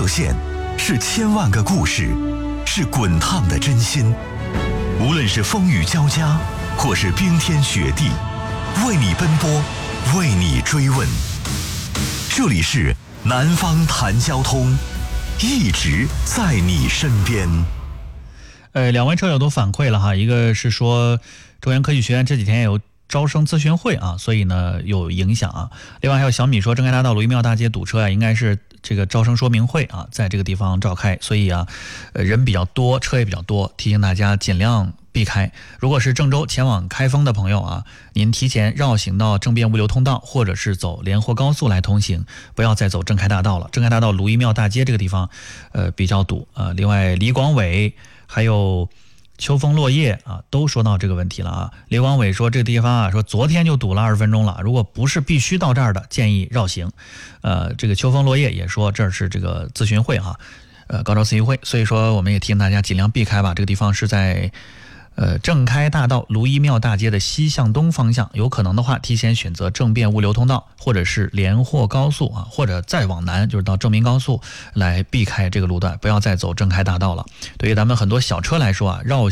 线，是千万个故事，是滚烫的真心。无论是风雨交加，或是冰天雪地，为你奔波，为你追问。这里是南方谈交通，一直在你身边。 两位车友都反馈了哈，一个是说中原科技学院这几天也有招生咨询会啊，所以呢有影响啊。另外还有小米说正开大道鲁一庙大街堵车啊，应该是这个招生说明会啊，在这个地方召开，所以啊，人比较多，车也比较多，提醒大家尽量避开。如果是郑州前往开封的朋友啊，您提前绕行到正便物流通道，或者是走连霍高速来通行，不要再走正开大道了。正开大道鲁一庙大街这个地方，比较堵啊。另外李广伟还有秋风落叶啊，都说到这个问题了啊。李广伟说这个地方啊，说昨天就堵了20分钟了，如果不是必须到这儿的，建议绕行。这个秋风落叶也说这是这个咨询会哈，高招咨询会，所以说我们也提醒大家尽量避开吧。这个地方是在正开大道卢一庙大街的西向东方向，有可能的话提前选择正便物流通道或者是连霍高速啊，或者再往南就是到正民高速来避开这个路段，不要再走正开大道了。对于咱们很多小车来说啊，绕